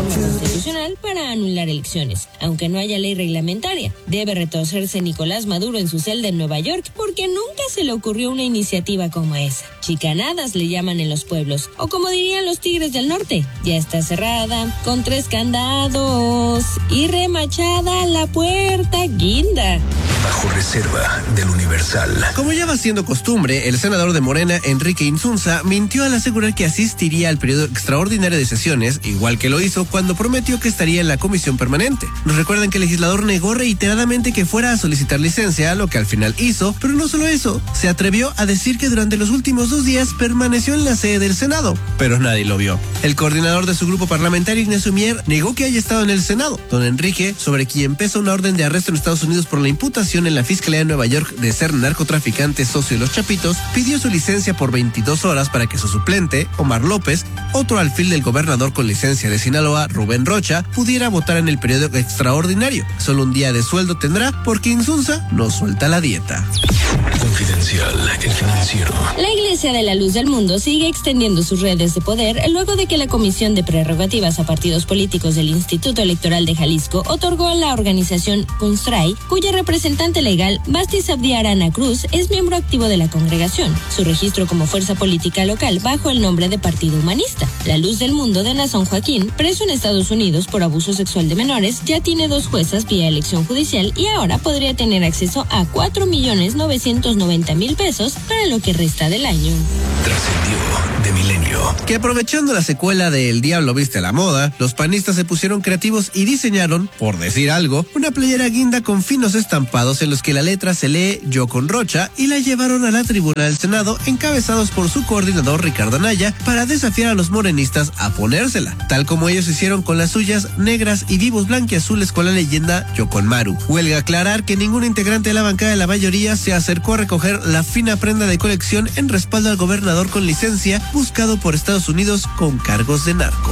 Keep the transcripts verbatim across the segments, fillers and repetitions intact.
reforma constitucional para anular elecciones, aunque no haya ley reglamentaria. Debe retorcerse Nicolás Maduro en su celda en Nueva York porque nunca se le ocurrió una iniciativa como esa. Chicanadas le llaman en los pueblos, o como dirían los tigres del norte, ya está cerrada, con tres candados y remachada la puerta guinda. Bajo reserva del Universal. Como ya va siendo costumbre, el senador de Morena, Enrique Insunza, mintió al asegurar que asistiría al periodo extraordinario de sesiones, igual que lo hizo cuando prometió que estaría en la comisión permanente. Nos recuerdan que el legislador negó reiteradamente que fuera a solicitar licencia, lo que al final hizo, pero no solo eso, se atrevió a decir que durante los últimos dos días permaneció en la sede del Senado, pero nadie lo vio. El coordinador de su grupo parlamentario, Ignacio Mier, negó que haya estado en el Senado. Don Enrique, sobre quien pesa una orden de arresto en Estados Unidos por la imputación en la Fiscalía de Nueva York de ser narcotraficante socio de los Chapitos, pidió su licencia por veintidós horas para que su suplente, Omar López, otro alfil del gobernador con licencia de Sinaloa, Rubén Rocha, pudiera votar en el periodo extraordinario. Solo un día de sueldo tendrá porque Insunza no suelta la dieta. Confidencial, el financiero. La Iglesia de la Luz del Mundo sigue extendiendo sus redes de poder luego de que la Comisión de Prerrogativas a Partidos Políticos del Instituto Electoral de Jalisco otorgó a la organización CONSTRAI, cuya representante legal, Bastis Abdi Arana Cruz, es miembro activo de la congregación, su registro como fuerza política local bajo el nombre de Partido Humanista. La Luz del Mundo de Nason Joaquín, preso en Estados Unidos por abuso sexual de menores, ya tiene dos juezas vía elección judicial y ahora podría tener acceso a cuatro millones novecientos noventa mil pesos para lo que resta del año. Trascendió de Milenio. Que aprovechando la secuela de El Diablo Viste a la Moda, los panistas se pusieron creativos y diseñaron, por decir algo, una playera guinda con finos estampados en los que la letra se lee Yo con Rocha y la llevaron a la tribuna del Senado encabezados por su coordinador Ricardo Anaya para desafiar a los morenistas a ponérsela, tal como ellos hicieron con las suyas negras y vivos blanquiazules con la leyenda Yo con Maru. Huelga aclarar que ningún integrante de la bancada de la mayoría se acercó a recoger la fina prenda de colección en respaldo al gobernador con licencia buscado por Estados Unidos con cargos de narco.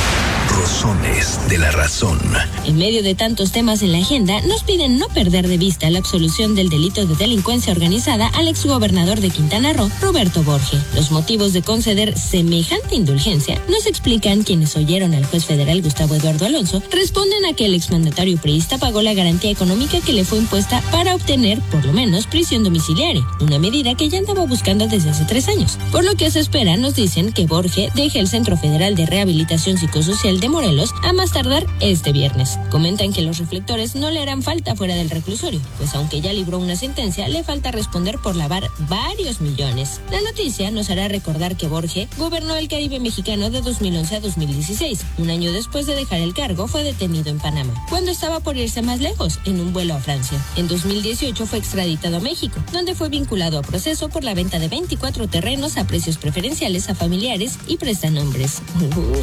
Rosones de la razón. En medio de tantos temas en la agenda, nos piden no perder de vista la absolución del delito de delincuencia organizada al exgobernador de Quintana Roo, Roberto Borge. Los motivos de conceder semejante indulgencia, nos explican quienes oyeron al juez federal Gustavo Eduardo Alonso, responden a que el exmandatario priista pagó la garantía económica que le fue impuesta para obtener, por lo menos, prisión domiciliaria, una medida que ya andaba buscando desde hace tres años. Por lo que se espera, nos dicen, que Borge deje el Centro Federal de Rehabilitación Psicosocial de Morelos a más tardar este viernes. Comentan que los reflectores no le harán falta fuera del reclusorio, pues aunque ya libró una sentencia, le falta responder por lavar varios millones. La noticia nos hará recordar que Borge gobernó el Caribe mexicano de dos mil once a dos mil dieciséis. Un año después de dejar el cargo, fue detenido en Panamá, cuando estaba por irse más lejos, en un vuelo a Francia. En dos mil dieciocho fue extraditado a México, donde fue vinculado a proceso por la venta de veinticuatro terrenos a precios preferenciales a familiares y prestanombres. Uf.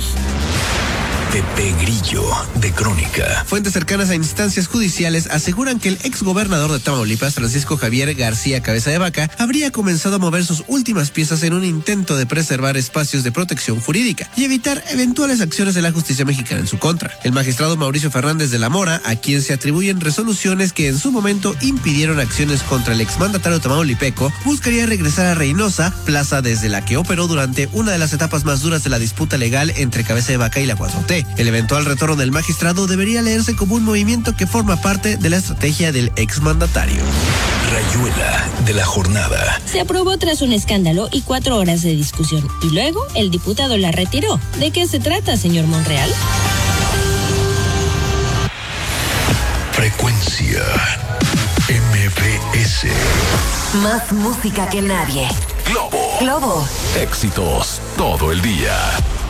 Pepe Grillo, de Crónica. Fuentes cercanas a instancias judiciales aseguran que el exgobernador de Tamaulipas, Francisco Javier García Cabeza de Vaca, habría comenzado a mover sus últimas piezas en un intento de preservar espacios de protección jurídica y evitar eventuales acciones de la justicia mexicana en su contra. El magistrado Mauricio Fernández de la Mora, a quien se atribuyen resoluciones que en su momento impidieron acciones contra el exmandatario tamaulipeco, buscaría regresar a Reynosa, plaza desde la que operó durante una de las etapas más duras de la disputa legal entre Cabeza de Vaca y la cuatro T. El eventual retorno del magistrado debería leerse como un movimiento que forma parte de la estrategia del exmandatario. Rayuela de la jornada. Se aprobó tras un escándalo y cuatro horas de discusión, y luego el diputado la retiró. ¿De qué se trata, señor Monreal? Frecuencia M B S. Más música que nadie. Globo. Globo. Éxitos todo el día.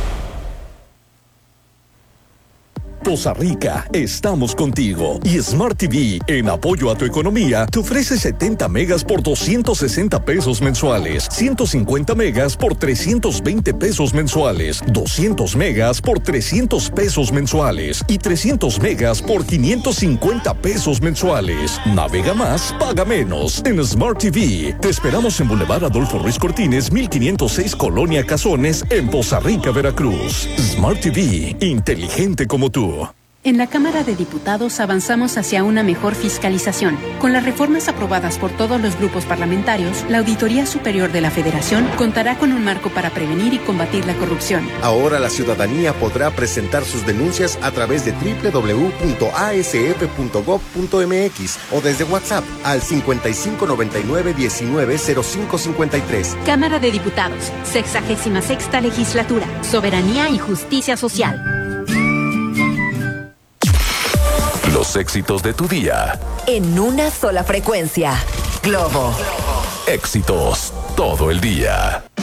Poza Rica, estamos contigo. Y Smart T V, en apoyo a tu economía, te ofrece setenta megas por doscientos sesenta pesos mensuales, ciento cincuenta megas por trescientos veinte pesos mensuales, doscientos megas por trescientos pesos mensuales y trescientos megas por quinientos cincuenta pesos mensuales. Navega más, paga menos. En Smart T V, te esperamos en Boulevard Adolfo Ruiz Cortines, mil quinientos seis, Colonia Cazones, en Poza Rica, Veracruz. Smart T V, inteligente como tú. En la Cámara de Diputados avanzamos hacia una mejor fiscalización. Con las reformas aprobadas por todos los grupos parlamentarios, la Auditoría Superior de la Federación contará con un marco para prevenir y combatir la corrupción. Ahora la ciudadanía podrá presentar sus denuncias a través de doble u doble u doble u punto a s f punto gob punto m x o desde WhatsApp al cincuenta y cinco noventa y nueve diecinueve cero cinco cincuenta y tres. Cámara de Diputados, sexagésima sexta Legislatura, Soberanía y Justicia Social. Los éxitos de tu día. En una sola frecuencia. Globo. Éxitos todo el día.